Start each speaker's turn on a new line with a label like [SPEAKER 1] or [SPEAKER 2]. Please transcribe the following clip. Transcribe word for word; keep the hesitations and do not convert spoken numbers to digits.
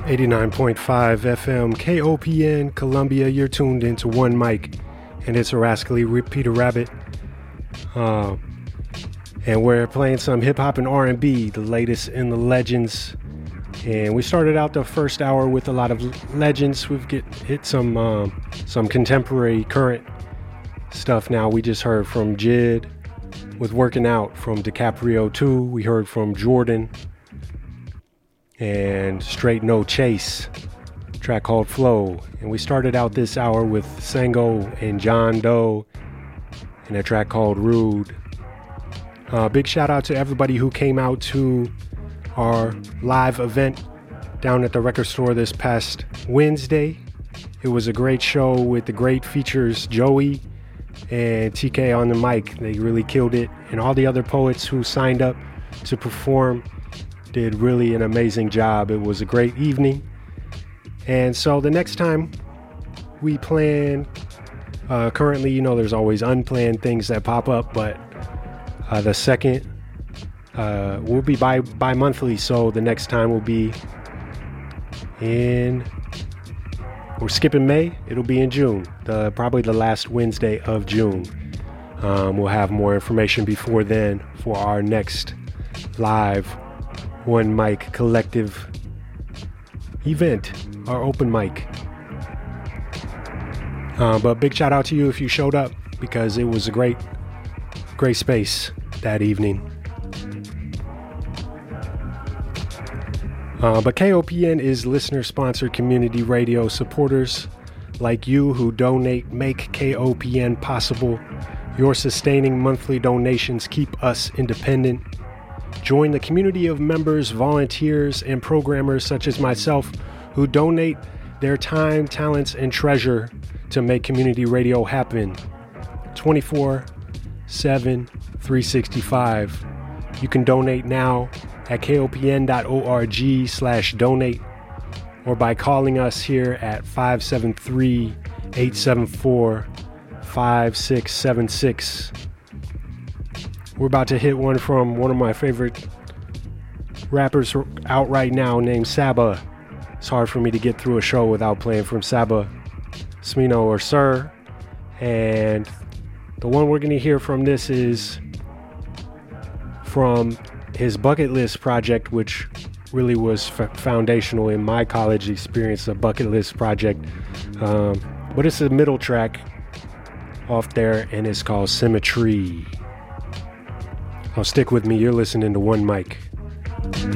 [SPEAKER 1] eighty-nine point five F M K O P N Columbia. You're tuned into One Mic, and it's a rascally Peter Rabbit. Uh, and we're playing some hip hop and R and B, the latest in the legends. And we started out the first hour with a lot of legends. We've get hit some um, some contemporary, current stuff. Now we just heard from Jid with Working Out from DiCaprio two. We heard from Jordan and Straight No Chase, track called Flow. And we started out this hour with Sango and John Doe and a track called Rude. Uh, big shout out to everybody who came out to our live event down at the record store this past Wednesday. It was a great show with the great features Joey and T K on the mic. They really killed it. And all the other poets who signed up to perform did really an amazing job. It was a great evening. And so the next time we plan, uh, currently, you know, there's always unplanned things that pop up, but uh, the second uh, will be bi bi-monthly. So the next time will be in, we're skipping May. It'll be in June, the probably the last Wednesday of June. Um, we'll have more information before then for our next live One Mic collective event, our open mic. Uh, but big shout out to you if you showed up, because it was a great, great space that evening. Uh, but K O P N is listener-sponsored community radio. Supporters like you who donate make K O P N possible. Your sustaining monthly donations keep us independent. Join the community of members, volunteers, and programmers such as myself who donate their time, talents, and treasure to make community radio happen twenty-four seven, three sixty-five. You can donate now at kopn.org slash donate or by calling us here at five seven three, eight seven four, five six seven six. We're about to hit one from one of my favorite rappers out right now named Saba. It's hard for me to get through a show without playing from Saba, Smino, or Sir. And the one we're going to hear from this is from his Bucket List project, which really was f foundational in my college experience, a Bucket List project. Um, but it's a middle track off there, and it's called Symmetry. Oh, stick with me. You're listening to One Mic.